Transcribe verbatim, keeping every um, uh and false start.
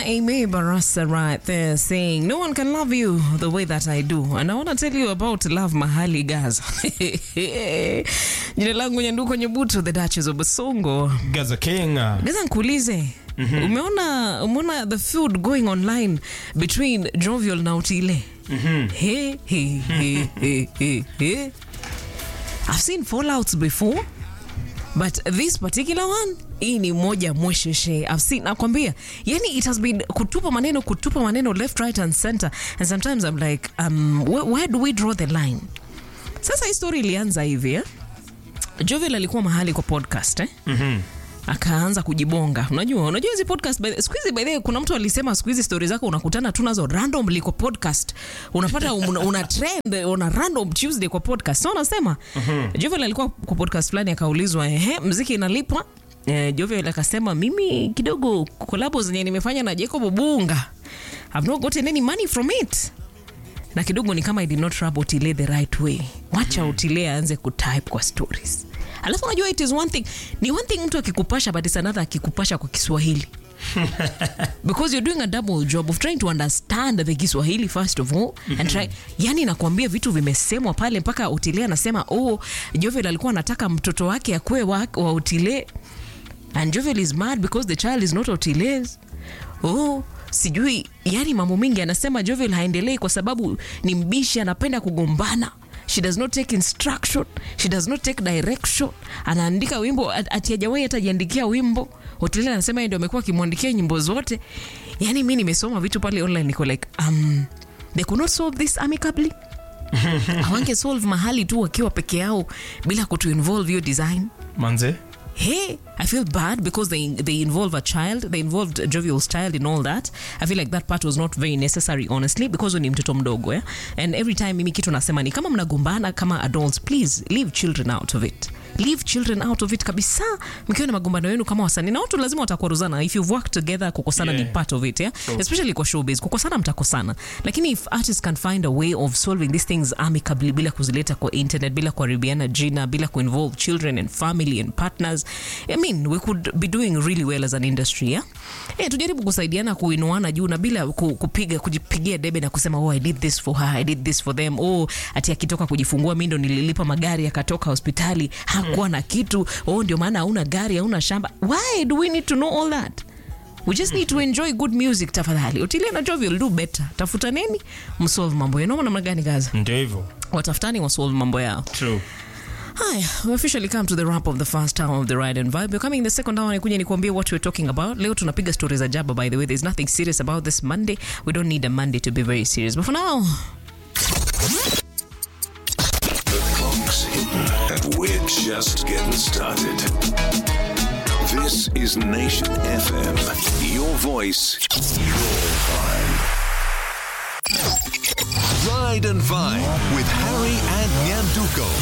Amy Barasa right there saying, no one can love you the way that I do. And I want to tell you about Love Mahali Gaza. Jina langu Nyanduko Nyebutu, the Duchess of Basongo. Gaza King. Gaza nkulize. Mm-hmm. Umeona, umeona the feud going online between Jovial na Otile. Mm-hmm. Hey, hey, hey, hey, hey, hey. I've seen fallouts before. But this particular one, hii ni moja mwesheshe. I've seen, nakwambia, yani it has been kutupa maneno, kutupa maneno left, right and center. And sometimes I'm like, um, where, where do we draw the line? Sasa hii story ilianza hivi, eh? Jovial alikuwa mahali kwa podcast, eh? Mhm. Akaanza kujibonga. Unajua, unajua hizi podcast by squeeze by the way, kuna mtu alisema squeeze stories zako unakutana tu nazo randomly kwa podcast. Unapata una, una trend una random Tuesday kwa podcast. So unasema, mm-hmm. Jovial alikuwa kwa podcast fulani akaulizwa, "Ehe, muziki inalipwa?" Eh, Jovial akasema, "Mimi kidogo collab zenye nimefanya na Jacob Bunga. I've not gotten any money from it." Na kidogo ni kama I did not rub Otile the right way. Wacha mm-hmm. Otile aanze kutype kwa stories. Alafu unajua it is one thing, ni one thing mtu akikupasha but it's another akikupasha kwa Kiswahili. Because you're doing a double job of trying to understand the Kiswahili first of all, mm-hmm. and try, yani nakwambia vitu vimesemwa pale mpaka Otile anasema, "Oh, Jovial alikuwa anataka mtoto wake akue wa, wa Otile." And Jovial is mad because the child is not Otile's. Oh, sijui, yani mambo mingi anasema Jovial haendelei kwa sababu ni mbishi, anapenda kugombana. She does not take instruction. She does not take direction. Anaandika wimbo ati hajawahi hata jiandikia wimbo. Otile anasema yeye ndio amekuwa akimwandikia nyimbo zote. Yani mimi nimesoma vitu pale online niko like um they could not solve this amicably. Hawange solve mahali tu wakiwa peke yao bila kutu involve your design. Manze. Hey, I feel bad because they they involve a child. They involved Jovial's child in all that. I feel like that part was not very necessary, honestly, because ni mtoto mdogo, eh? And every time mimi kitu nasema ni kama mnagombana kama adults, please leave children out of it. Leave children out of it kabisa. Mkiwa na magombano yenu kama wasanii na watu lazima watakwaruzana. If you've worked together, kukosana yeah. ni part of it, yeah? So, especially kwa showbiz, kukosana mtakosana. Lakini if artists can find a way of solving these things amicably bila kuzileta kwa internet, bila kuharibiana jina, bila kuinvolve children and family and partners, I mean, we could be doing really well as an industry, yeah? Eh, tujaribu kusaidiana kuinuana juu na bila kupiga kujipigia debe na kusema, "Oh, I did this for her, I did this for them." Oh, ati akitoka kujifungua mimi ndo nililipa magari akatoka hospitali. Hakuwa na kitu. Oh, ndio maana hauna gari, hauna shamba. Why do we need to know all that? We just need to enjoy good music, tafadhali. Otile na Jovial do better. Tafuta nini? Msolve mambo yao. Namna gani Gaza? Ndio hivyo. Watafutani wasolve mambo yao. True. Hi, we officially come to the wrap of the first hour of the Ride and Vibe. We're coming in the second hour nikuja nikuambie what we're talking about. Leo tunapiga stories za jaba, by the way. There's nothing serious about this Monday. We don't need a Monday to be very serious. But for now, and we're just getting started. This is Nation F M. Your voice, your vibe. Ride and Vibe with Harry and Nyanduko.